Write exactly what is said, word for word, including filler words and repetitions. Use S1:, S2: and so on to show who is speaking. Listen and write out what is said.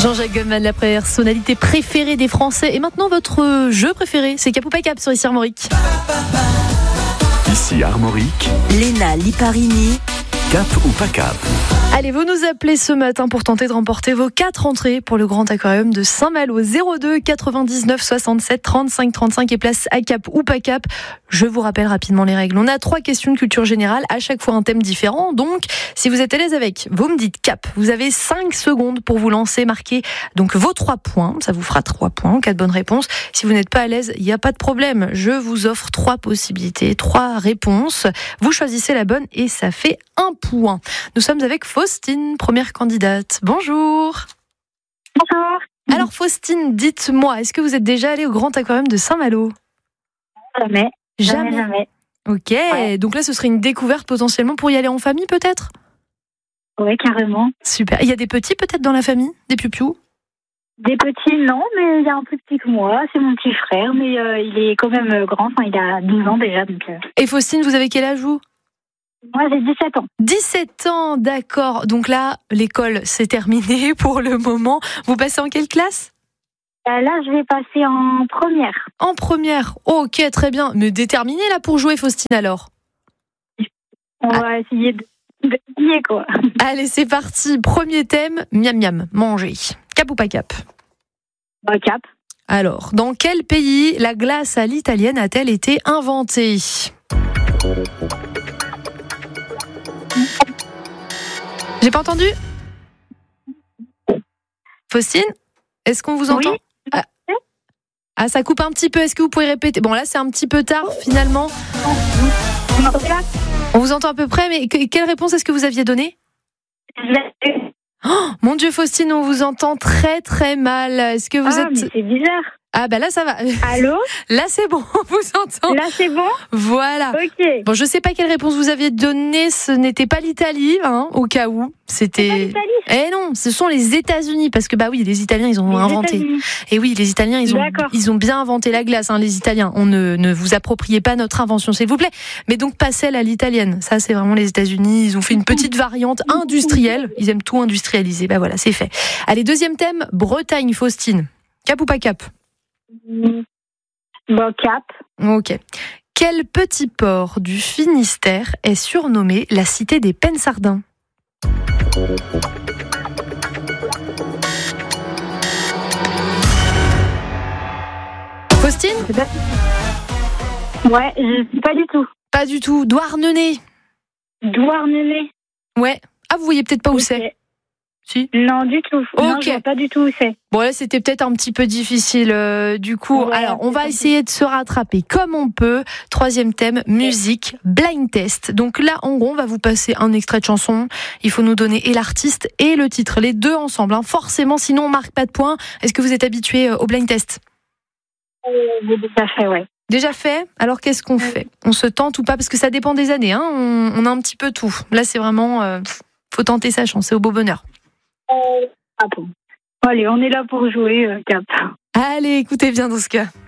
S1: Jean-Jacques Goldman, la personnalité préférée des Français. Et maintenant, votre jeu préféré, c'est Cap ou pas Cap sur Ici Armorique.
S2: Ici Armorique.
S3: Léna Liparini.
S2: Cap ou pas Cap?
S1: Allez, vous nous appelez ce matin pour tenter de remporter vos quatre entrées pour le Grand Aquarium de Saint-Malo. zéro deux quatre-vingt-dix-neuf soixante-sept trente-cinq trente-cinq et place à Cap ou pas Cap. Je vous rappelle rapidement les règles. On a trois questions de culture générale, à chaque fois un thème différent. Donc, si vous êtes à l'aise avec, vous me dites Cap. Vous avez cinq secondes pour vous lancer, marquer donc vos trois points. Ça vous fera trois points, quatre bonnes réponses. Si vous n'êtes pas à l'aise, il n'y a pas de problème. Je vous offre trois possibilités, trois réponses. Vous choisissez la bonne et ça fait un point. Nous sommes avec Faustine, première candidate. Bonjour.
S4: Bonjour.
S1: Alors Faustine, dites-moi, est-ce que vous êtes déjà allée au Grand Aquarium de Saint-Malo?
S4: Jamais.
S1: Jamais.
S4: Jamais, jamais.
S1: Ok,
S4: Ouais.
S1: donc là ce serait une découverte potentiellement pour y aller en famille peut-être?
S4: Oui, carrément.
S1: Super. Il y a des petits peut-être dans la famille? Des piou-piou?
S4: Des petits, non, mais il y a un plus petit que moi. C'est mon petit frère, mais euh, il est quand même euh, grand. Enfin, il a douze ans déjà. Donc, euh...
S1: Et Faustine, vous avez quel âge vous?
S4: Moi, j'ai dix-sept ans.
S1: dix-sept ans, d'accord. Donc là, l'école c'est terminé pour le moment. Vous passez en quelle classe?
S4: Euh, là, je vais passer en première.
S1: En première. Ok, très bien. Mais déterminée là pour jouer Faustine alors.
S4: On va essayer de, de gagner, quoi.
S1: Allez, c'est parti. Premier thème, miam miam, manger. Cap ou pas cap?
S4: Bah, cap.
S1: Alors, dans quel pays la glace à l'italienne a-t-elle été inventée? J'ai pas entendu? Faustine? Est-ce qu'on vous entend?
S4: Oui.
S1: ah. ah, ça coupe un petit peu. Est-ce que vous pouvez répéter? Bon, là, c'est un petit peu tard, finalement.
S4: Vous m'entendez là?
S1: On vous entend à peu près, mais que- quelle réponse est-ce que vous aviez donnée? Oh, mon Dieu, Faustine, on vous entend très, très mal. Est-ce que vous
S4: Ah, mais
S1: êtes...
S4: c'est bizarre.
S1: Ah, bah là, ça va.
S4: Allô?
S1: Là, c'est bon, on vous entend.
S4: Là, c'est bon?
S1: Voilà.
S4: Ok.
S1: Bon, je sais pas quelle réponse vous aviez donnée. Ce n'était pas l'Italie, hein, au cas où.
S4: C'est pas
S1: C'était.
S4: l'Italie.
S1: Eh non, ce sont les États-Unis, parce que bah oui, les Italiens, ils ont
S4: Les
S1: inventé.
S4: États-Unis.
S1: Et oui, les Italiens, ils ont,
S4: D'accord.
S1: ils ont bien inventé la glace, hein, les Italiens. On ne, ne vous appropriez pas notre invention, s'il vous plaît. Mais donc, pas celle à l'italienne. Ça, c'est vraiment les États-Unis. Ils ont fait une petite variante industrielle. Ils aiment tout industrialiser. Bah voilà, c'est fait. Allez, deuxième thème, Bretagne, Faustine. Cap ou pas cap?
S4: Bah, cap.
S1: Ok. Quel petit port du Finistère est surnommé la cité des Pennes-Sardins? Faustine?
S4: Ouais, je sais pas du tout.
S1: Pas du tout. Douarnenez.
S4: Douarnenez.
S1: Ouais. Ah, vous voyez peut-être pas où
S4: Ok.
S1: c'est? Si.
S4: Non, du tout. Non,
S1: Ok.
S4: je vois pas du tout où c'est.
S1: Bon, là, c'était peut-être un petit peu difficile. euh, du coup,
S4: Ouais,
S1: alors, on
S4: c'est
S1: va
S4: un peu-
S1: essayer de se rattraper comme on peut. Troisième thème, musique, blind test. Donc là, en gros, on va vous passer un extrait de chanson. Il faut nous donner et l'artiste et le titre, les deux ensemble. Hein. Forcément, sinon, on marque pas de points. Est-ce que vous êtes habitué euh, au blind test?
S4: J'ai déjà fait, ouais.
S1: Déjà fait? Alors, qu'est-ce qu'on fait? On se tente ou pas? Parce que ça dépend des années. Hein. On, on a un petit peu tout. Là, c'est vraiment... Euh, faut tenter sa chance. C'est au beau bonheur.
S4: Ah bon. Allez, on est là pour jouer, euh, cap.
S1: Allez, écoutez bien dans ce cas.